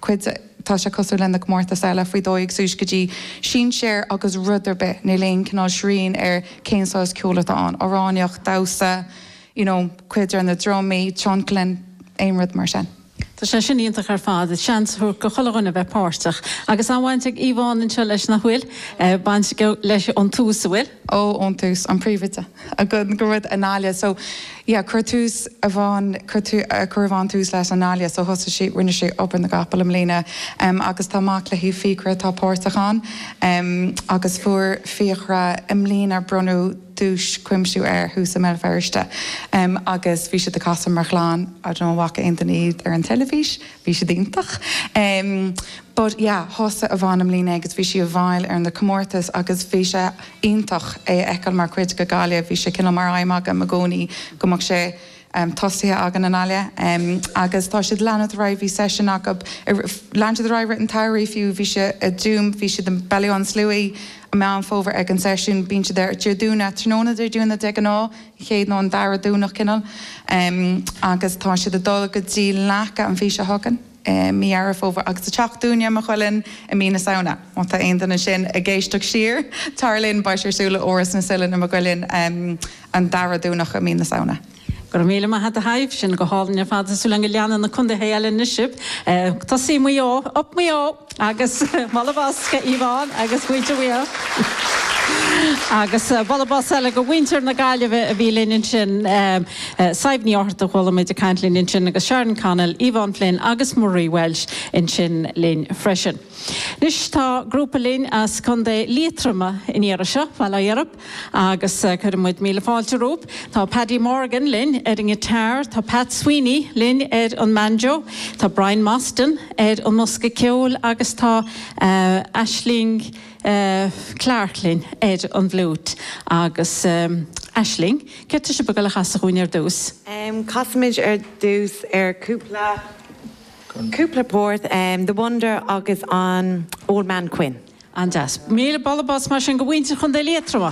cuid tá sé cosú lena go mórta eile faoi dóigh súis go dtí sin séir agus rudidir be na léon cinál srín céanáis ceolatáin óráneocht dása cuidir na dromaí tionclin éonrad mar sin. Tá sé sin íontach ar fád seanú go cholanna bheith páirteach. Agus anhainte Ívánin se leis na bhfuil baint go leis an túsa bhfuil? Ó an tús an príomhite a go rud anália. So chuirtús a bháin chuirháin tús leis anália, so thosa sí rinne sé op na gapal am lína agus táach le hí fiicre tá páirteachán agus fuair fiochra im lína brunú dúis cuimsú hús a mé ferste agus bhí sé de casa mar chláán a don bhacha intaníd ar an telefís, bhí sé dintach. But thosa a bhain am lína agus bhí sé a bhail ar na comórtas agus bhí sé ionintach eáil mar cuid go gáile, bhí sé cin mar aimimach a magóní gomach sé tosíthe agan anália agus tá siad leanad raibh hí session agab leanad raibh an tairí fiú bhí sé a dúm bhí siad an bailán slúí a me an fóver ag an session bín se der dúna tróna idir dúna de ná chéad ná an dara dúnach cinnal agus tá siad a dul go dtí lecha an bhí se hagan mí ar fóver agus a teachúne mar chuilinn a mína saona. Má tá aonanna sin a géisteach siar tarlinn ba sirsúla óras na silin a goilinn an dara dúnach a mína saona. Gur míle ma hat a haibh sin go hálan ar fád sú le leanan na chunda héile nisib. Tá sí mu op mu agus malabasca Iván agus buinte bhío. Agus balabás eile go winter na gaiileh a bhí linn sin saibhní áirt a chula méid a caiintlín in sin agus Sharon Connell, Iván Flynn agus Marie Welsh in sin linn freisin. Nis tá grúpa linn as chunda lítrama in éire seo bhil a dhearab agus chuir muid míle fáilte rúb. Tá Paddy Morgan linn an gitar, tá Pat Sweeney linn an banjo, tá Brian Moston an musca ceol agus tá Aisling Clarklin an bhlút agus Aisling. Ceirte se bagala chasa chuin ar dús? Cosimiid ar dús ar cúpla pórt, The Wonder agus an Old Man Quinn. An das. Míle balabás mar sin go bhainte chun de létrama.